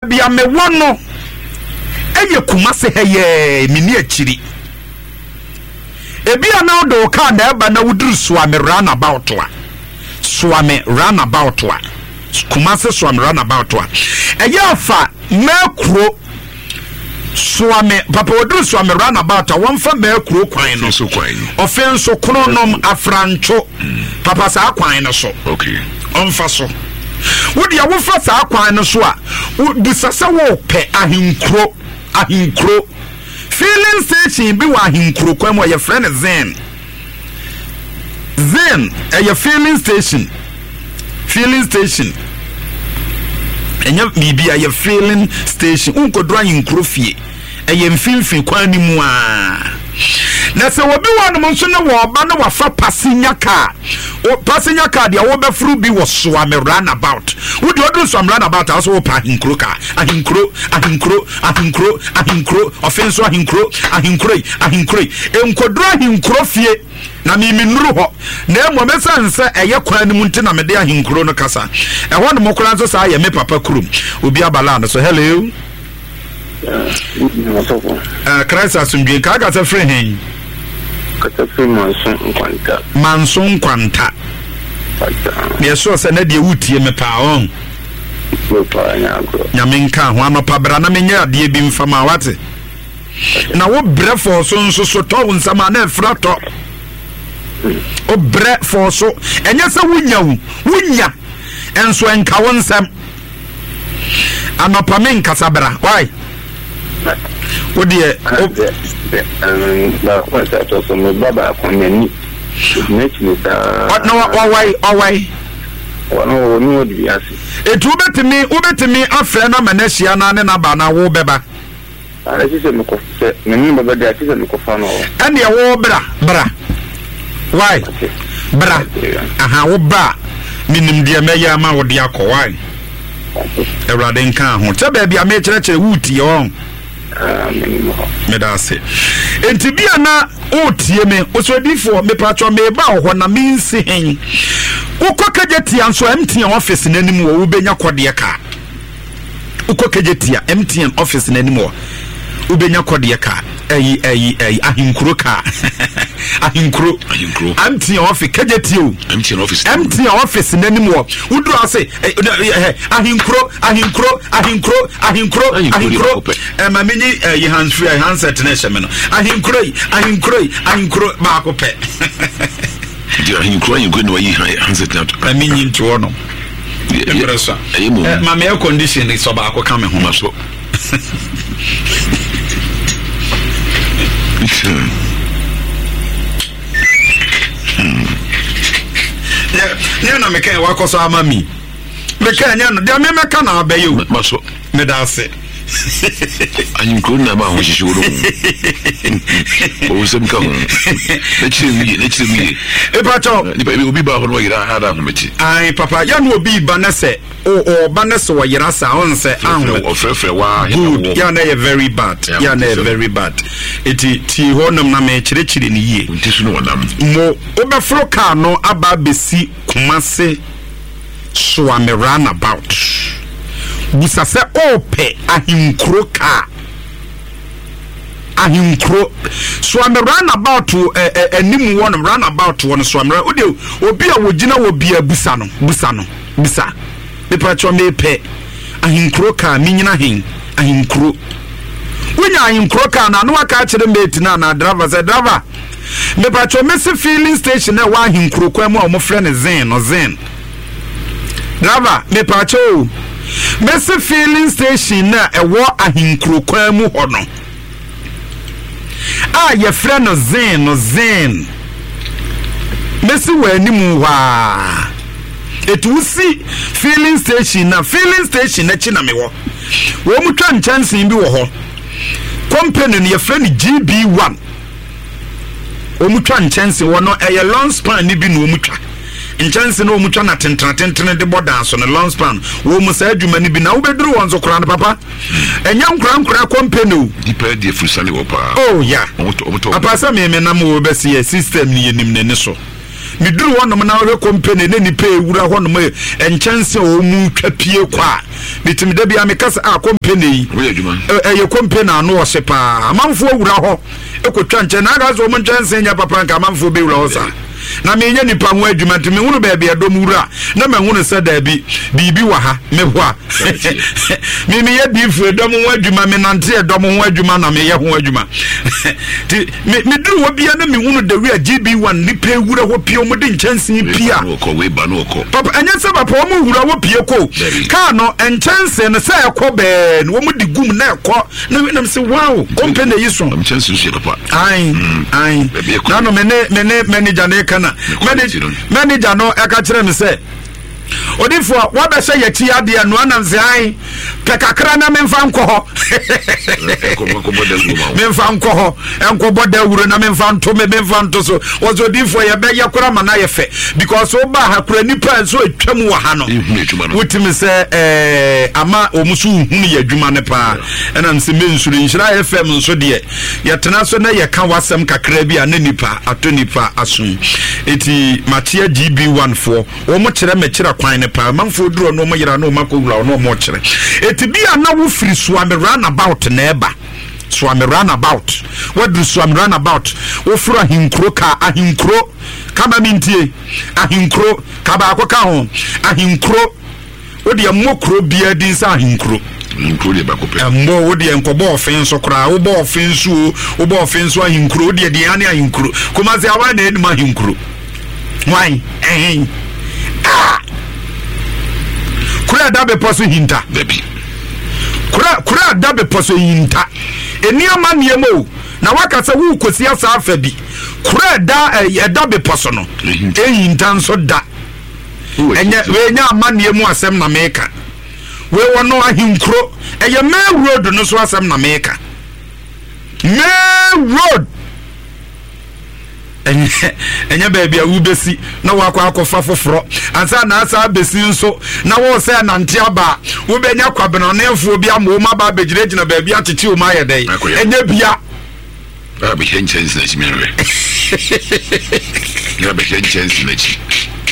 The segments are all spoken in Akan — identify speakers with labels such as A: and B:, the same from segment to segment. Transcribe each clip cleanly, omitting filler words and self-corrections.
A: bia me wono eye Kumase heye mini akiri ebia na do ka na eba na wuduru Swame runabout wa Swame runabout wa Kumase Swame runabout wa eye afa mekro Swame papa wuduru Swame runabout wonfa mekro kwan no offense kronom afrancho papa sa kwan no so
B: okay
A: onfa so wodi ya wofa sa kwan no so a disasa wo pe ahinkro filling station bi wa ahinkro kwan mo your friend Zen your filling station enya bibi your filling station unkodro ahinkro fie eye mfimfin kwan ni mu a na se wobi wonu mo nso ne wo ba na wafa passenger car dia wo be fru bi wo Swame runabout wo de odu Swame runabout aso wo pa ahinkro ka ahinkro offense ahinkro enkodro ahinkro fie na mi nuru ho na mo mesanse eye kwan ni mu nti na me de ahinkro no kasa e ho no mo kura nso sa ye me papa kurum obi abala no so hello Christ asumdwe ka ga ta free hen
C: ka ta free
A: manson kwanta me so se na de wutie me pa on nyaminka ho anopa bra na menya ade bi mfama wate na wo bre for so nso so to nsama na efra to o bre for so enye se wunya enso enka wonsam anopa men kasabra why what dear
C: baba konani
A: what no why
C: no no diasi
A: etu ubetimi afre na manahia na ne na ba na wo beba
C: ara sise me ko se me baba dia sise me ko fa no
A: ene wo bra why bra aha wo ba minim dia meya ma wo dia ko why Erade nka ho te ba bia me kire wuti on medase enti bia na otie me osodifo me patro me ba ho na me nsi hen ukokejetia nso MTN office nanim wo ubenya kode ka ukokejetia MTN office nanim wo ubenya kode ka ayi ahinkuro ka ahinkuro MTN office kejetio MTN office nanim wo udu ase ahinkuro mamenyi yi hands free handset na sheme no ahinkuro ba ko pe
B: dia ahinkuro no yi handset na
A: mamenyi nto no embresa mama air condition so ba ko kam ho so yeah na meka wa koso amami meka nya no dia me meka na abayo
B: maso
A: me da ase
B: ahinkuro na ma ho shishuro o sem ka ho na chiri
A: e pacho
B: ni obi ba ho no yira ha da ho mechi
A: ai papa ya no obi ba na se o ba na se wa yira sa on se an
B: o frefre wa
A: ya na very bad very bad eti ti ho nam na me chire ni yie
B: nti so no wonam
A: mo obefro ka no aba besi Kumase Swame runabout busase ope ahinkro ka ahinkro Swame runabout anim won runabout won Swame ode obi a wogina wo bia busa me pacho me pe ahinkro ka minyina hen ahinkro wonya ahinkro ka na no aka kire mate na driver say driver me pacho me se filling station na wa ahinkro kwa mu a mo frɛ ne Zen driver me pacho me se filling station na ewo ahinkro kwa mu ho no ye frɛ no Zen me se wa animu wa etusi filling station na chi na me wo mu twa nchansen bi wo ho company ne ye frɛ ni GB1 wo mu twa nchansen wo no eye long span ni bi no mu twa nchansen no mu twa na tentran de bodan so no long span wo mu sa adwuma ni bi na wo beduru won so kora no papa enya nkura company o
B: dipa de fusale wo pa
A: oh yeah papa sa me na mo be se system ni yenim ne so miduru wonom na we company ne ni pay wura honom enchanse o mu twapie kwa mitim da bia mekasa company ye company anu o sepa amanfo wura ho ekotwa nche na aga zo mo nchanse nya papa nka amanfo be wura ho sa na me nya nipa ho adwuma ntimi hunu ba bia dom wura na me hunu se da bi bibi wa ha me ho a me ye bi fu dom ho adwuma me nante dom ho adwuma na me ye ho adwuma ti me duru wo bia na me hunu da wi GB1 nipa wura ho pie mo de nchanse pia
B: ko we ba no ko
A: papa anya se papa mo wura wo pie ko ka no enchanse ne se ekọ be no mo di gum na ekọ na me se wow company yi so
B: enchanse so papa
A: ai na no me manager ne kana manager no aka kire me se odifo wa be se yeti ade no ananse ai pekakra na memfa nkọ ho memfa nkọ ho enko boda wuro na memfa nto memfa nto so wozo odifo ye be yakura mana ye fe because oba hakura nipa so atwam wa ha no wotimi se ama omusu hunu ye adwuma ne pa enam se mensuru nhira FM nso de yetena so na ye ka wasem kakra bi ana nipa atonipa asun eti matia GB1 for wo mo kire me kire kwan ne pa manfo duro no mo yira no makowura no mo kire eti bia na wo free Swami Runabout na eba Swami Runabout what do Swami Runabout wo fura hinkro ka ahinkro kama mintie ahinkro kaba akoka ho ahinkro wo de mokro bia din sa ahinkro
B: include bakope
A: mo wo de enkobo ofenso kra wo bo ofenso ahinkro de de ane ahinkro kuma se awa na enuma ahinkro why kura da be poso hinta
B: baby
A: kura da be poso hinta eniama niemo na wakasa wu kosi asa afa bi kura da be poso no hinta nso da enya we nya amaniemu asem na meka we wono ahinkro eye me road no so asem na meka me road enya baby a ubesi na wakwa akofa foforo ansa na asa besi nso na wo se na nte aba wo benya kwabeno na efo bi amo ma ba begirejina baby atete o ma yedai enya bia
B: ba be chance na chimere ya be chance na chi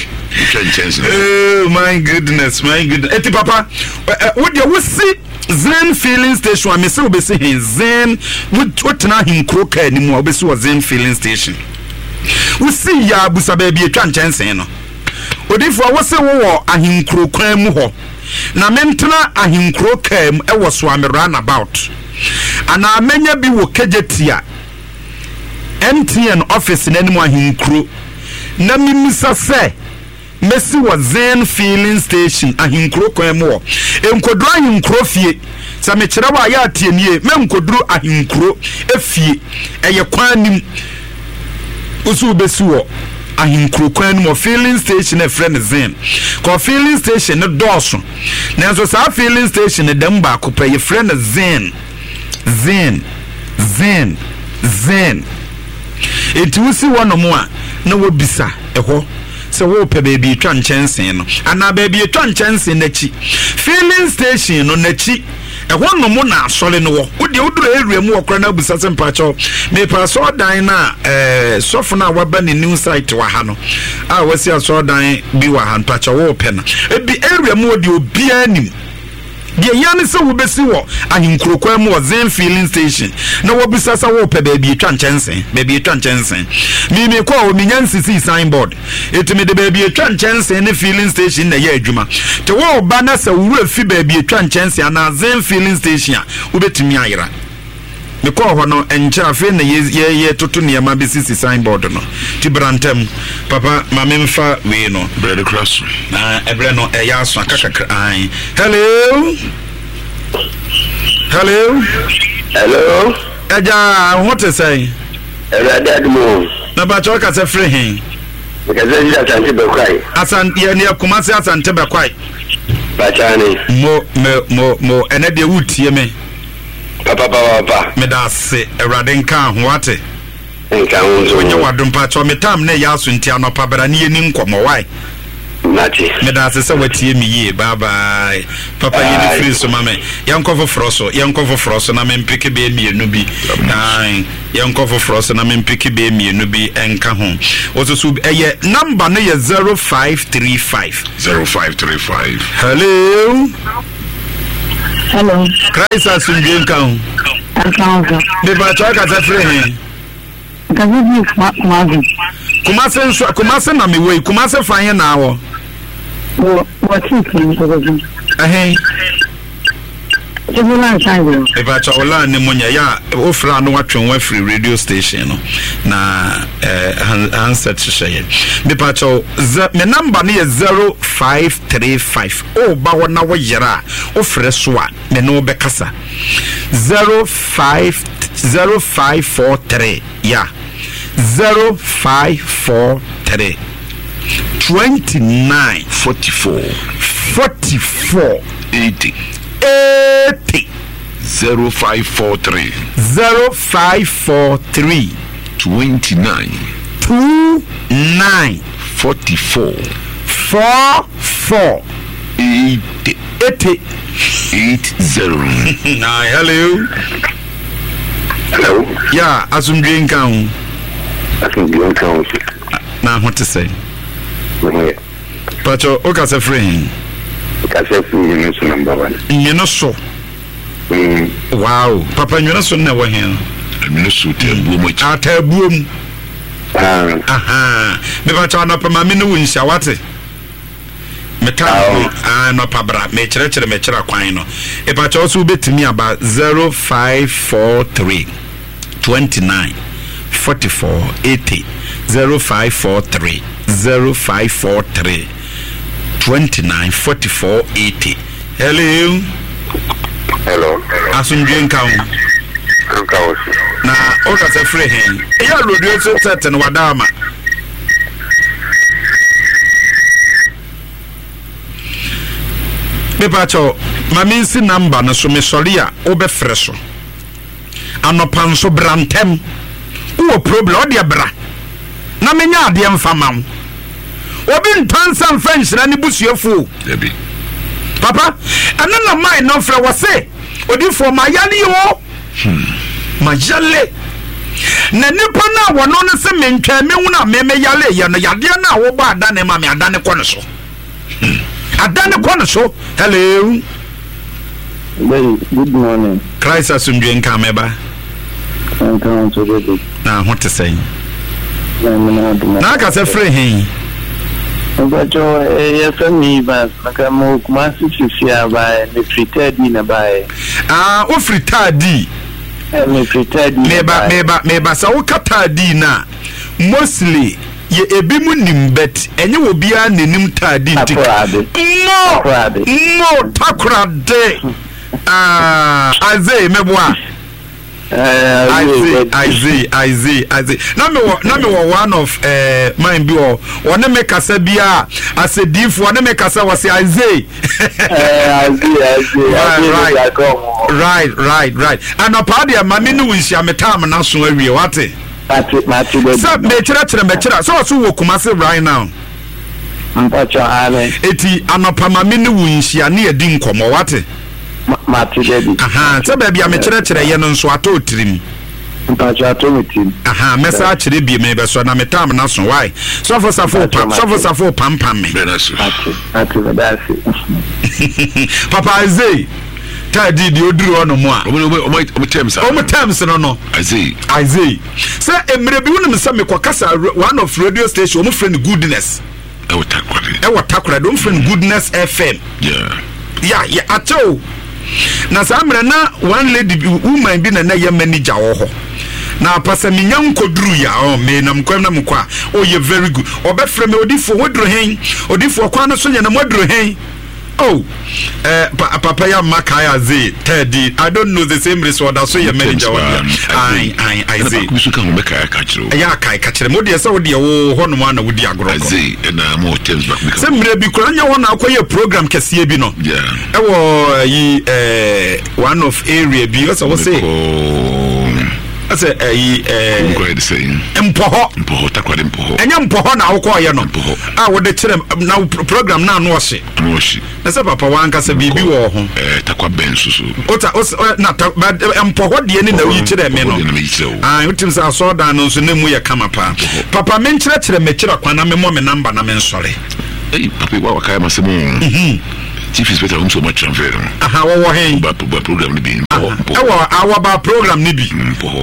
A: oh my goodness eti papa what you see Zen filling station I say obesi Zen what na hinkro ka ni mu obesi wa Zen filling station we see ya busa baby atwa nchensen no odifo wo se wo ahinkro kwan mu ho na mentena ahinkro ka mu e wo Swami Runabout ana amenya bi wo kejetia MTN office na ni mu ahinkro na mimisa se Messi was Zen filling station ahinkro kwan mu enkodro ahinkro fie sa me kire wa ya atienie me enkodro ahinkro efie eye kwan nim usu besuo ahinkro kwan mu filling station e friend Zen ko filling station ne doso na so sa filling station ne dem ba ko pe ye friend Zen eti usi wono mu a na wo bisa eho se wo pe baby twa nchensen no ana baby twa nchensen na chi filling station no na chi ehwo no mo na asole no wo de woduro area mu okra na busa se mpacho me pa so dan na sofu na waba ni new site wa ha no a wasi aso dan bi wa ha mpacho wo pe na ebi area mu de obi anim de yan se wo besi wo ahinkro kwa mu Zen filling station na wo bisa sa wo pe baby twa nchensen mi kwa o minyansisi signboard etime de baby twa nchensen ne filling station na ya adwuma te wo ba na sa wura fi baby twa nchensen na Zen filling station a wo betimi ayira me kwa ho no encha fe na ye toto ne ma besisi signboard no ti brantem papa ma memfa we no
B: bread cross
A: na ebre no e ya so akakakra ai hello eja what to say
C: Admo
A: na ba choka se free hin
C: because this is Asante Bekwai
A: asan ye ne Kumasi Asante Bekwai
C: ba chani
A: mo ene de wutie me
C: papa
A: me da se Ewrade nka ho ate
C: nka ho so
A: onye wadom pa cho me tam na ya so ntia no pa bra ne ni nkomo wai me da se watie mi ye bye bye papa ye free so mama yankofo froso na me mpeke be mienu bi yankofo froso na me mpeke be mienu bi enka ho osusu eye number no ye 0535 hello Christ asunje nka ho me ba to aka za free he Kumase na me wey Kumase fanye na awo Eba chola ni munya ya ofra no watwen wa free radio station no na handset sheye Eba cho me number no 0535 o ba wona wo yera ofre so a me no be kasa 0543 ya 0543 29
B: 44 80 0543 29 44 80
A: hello yeah asumdwen kan na what to say Pacho okase free number 1 so wow papa nyina so na wa hen
B: so tabuom
A: atabuom me pacho na pa mame no wunhia wate meta no pabra me kire kwan no e pacho so betimi aba 0543 29 44 80 0543 29 44 80 hello asunjuen kan na oka se free hen ya radio so set no wadama me pacho mami si number na so me sori a obefre so anopan so brantem wo problem odi abra na menya ade mfamam obi ntansa mfench na ne busuafu
B: debi
A: papa anana mai no fra wose odi for mayale yo majale na nipa na wono ne se mentwa mehu na meme yale ye no yade na wo ba adane ma me adane kono so adane kono so hello
C: good morning
A: Christ asumdwen kameba na what to say na ka se free hen
C: but yes me but makamo kuma sisia ba ne fritadi na ba
A: o fritadi
C: me fritadi
A: meba sa wo katadi na mostly ye ebimu nimbet enye wo bia nenim tadi ntik no takrade azay meboa I see. Na me one of mine bi o one make asa bia as a diff one make asa was Isaiah. Right. And opadia mami no winhia metam na so awie wate. So me kira so wo Kumase right now.
C: Mpacho ale.
A: Eti anopa mami no winhia na yedi nkomo wate.
C: Mati dedi.
A: Se baby a me kire ye no nso ato tirim.
C: Mpacho ato mitim.
A: Mesa kire bi me be so na metam na so why. So for safo pam me.
C: Ati badasi.
A: Papa Isaiah tadi di oduru ono mo a.
B: O
A: terms no. Isaiah. Say emre bi wonu se me kwakasa one of radio station o mo friend Goodness.
B: E
A: watakura don friend Goodness FM. Yeah, acho. Na samre na one lady woman bi na ye manager wo ho. Na pasa minya nkoduru ya me na mkwam na mkwa. Ye very good. Obefre me odifo woduru hen. Odifo kwa no so nya na moduru hen. Papa ya Makaya Z Teddy. I don't know the same resort so your manager one. I say.
B: Kusu kan be kaya kachiro.
A: Ya kai kachire. Mo de se wo de wo ho no na wo di agro.
B: I say na mo terms back me.
A: Se mre bi kura nya wo na akoye program kese bi no.
B: Yeah.
A: Ewo yi one of area bi so wo say ase
B: ko de say mpoho takwade mpoho
A: enya mpoho na wo ye no wo de kire na program na no hye na se papa wanka se bibi wo ho
B: takwa bensusu
A: ota na mpoho de ni na wi kire me no utim sa so da no so na mu ye kama papa men kire me kire kwa na me mo me number na me nsore
B: papa wa kaya masemu Chief Inspector so much transfer.
A: Wo hen
B: ba program ni bi.
A: Our program ni bi.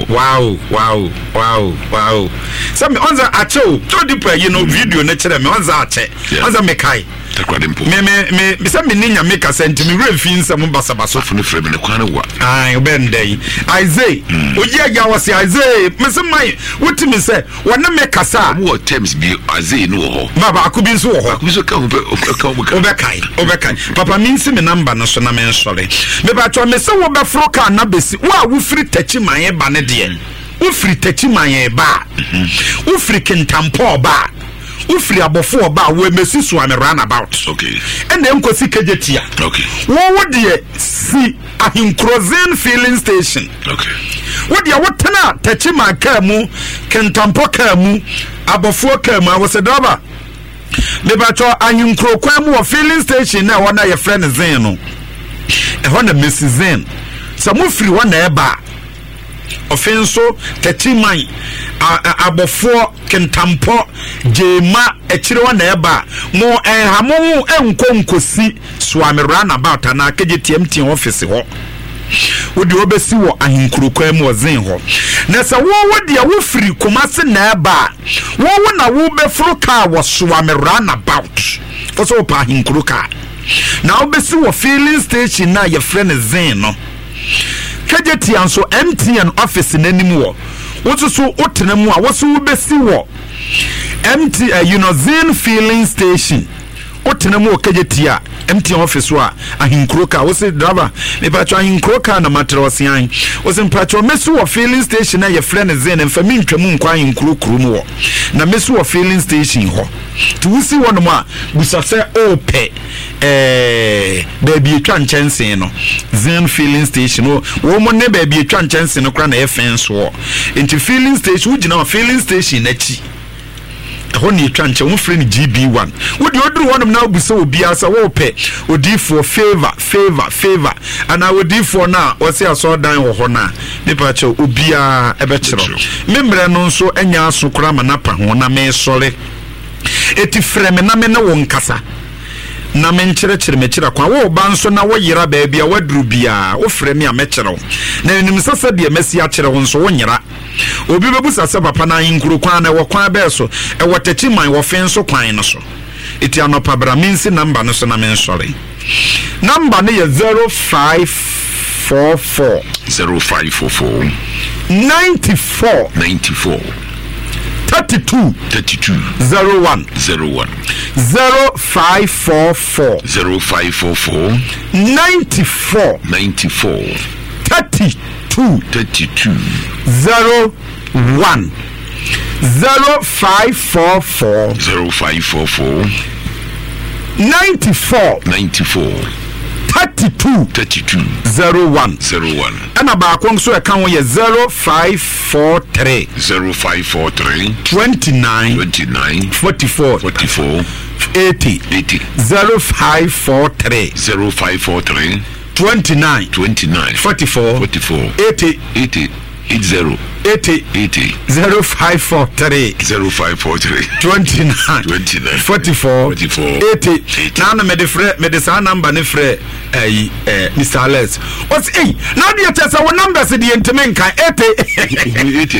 A: Wow. Some onza acho, to di pa video na kire me onza ache. Onza me kai.
B: Takwade mpo.
A: Me some ninya make a sent me refi nsam basabaso
B: funu frame ne kwane wa.
A: Obendai. Isaiah. Oye ya wasi Isaiah. Me say mai, wuti me say, wona me kasa.
B: Wo terms bi Isaiah no ho.
A: Baba akubi nso ho.
B: Akubi so ka
A: Obekai. Papa minsi me number no so na me nsore. Me ba to me say wo be fro ka na besi. Wa wo free tachi manye ba ne de. Wo free tachi manye ba. Wo free kentampo ba. Ufri abofo ba we mesi so am run about.
B: Okay.
A: And then kosi kejetia.
B: Okay.
A: Wo de si ahinkrozen filling station.
B: Okay.
A: Wo de wotana tachi maka mu kentampo ka mu abofo ka mu awosedaba. Me ba cho ahinkro kwa mu filling station na wona ye friend zen no. E ho na mesi zen. Samu free wona e ba. Offenso tetiman abofo kentampo jema echire wa na eba mo enhamo enkonkosi swami run about na keje TMT office ho wodi obesi wo ahinkurukwa mu ozen ho na se wo wodi wo free komase na eba wo na wo be fruka wo swami run about so pa ahinkuruka na obesi wo filling station na ye friend zen no kejeti anso MTN office nanim wo wotuso otenemu a woso wobesi wo Zen filling station otenemu kejeti a MTN office wa ahinkroka wose driver me pacho ahinkroka na matrose an wose mpacho mesu wo filling station na ye friend Zen mfami ntwamu nkwa ahinkrokuru mu wo na mesu wo filling station ho to wusi wo no ma busase ope baby etwa nchensen no Zen filling station wo mo ne baby etwa nchensen no kra na ye fence wo into filling station ugina filling station na chi honi etwa nche wo free ni GB1 wodi oduru wonum na obuso obi asa wo pe odi for favor ana odi for na wo se aso dan wo ho na me pa che obi a ebe kiro memre no nso anya aso kra ma na pa ho na me sore eti freme na me na wo nkasa na me nkyerɛkyerɛ mɛkyerɛ kwa wo ba nso na wo yera baabi a waduru bia wo frɛ me a mɛkyerɛ na enim sasa de mɛsi akyerɛ wo nso wo nyera obi bebu sasa papa na yinkuru kwa na wo kwa bɛ so e wotati man wo fen so kwan no so eti anopa bra minsi number no so na me nsɔre number no yɛ 0544 94 32 01 0544 94 32 01 0544 94 32 01 ana ba kwon so e kan wo ye 0543 29 44 80 0543 29 44 80 0543 29 44 80 na me de frɛ me de sa number ne frɛ Mr. Alex what's now the test our numbers the intemen kan 80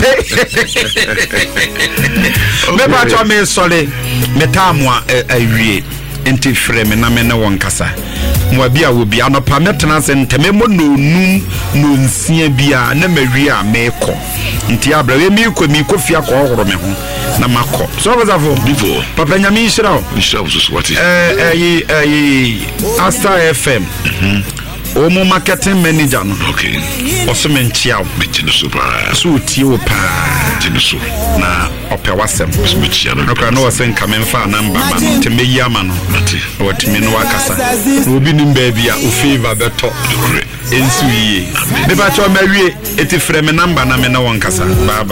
A: me ba to me sole me tamwa awie enti frɛ me na me ne won kasa mo bia wo bia no pa metena se nteme mo no num no nsia bia na mawie a meko nti abra we mi ko fia ko horo me ho na makọ so bazafo
B: before
A: papa nyame nhyira
B: so what
A: Asta FM Omo marketing manager no.
B: Okay.
A: Also menchiao.
B: Bichino super.
A: So tio pa.
B: Bichino
A: na ope wasem.
B: Bichino.
A: No kwa no wasen kamenfa number man. Te meyi ama no. What me no akasa. Obi nim baby a o favor beto. Ensu yi. Me ba cho mawie eti frame number na me na won kasa. Bye.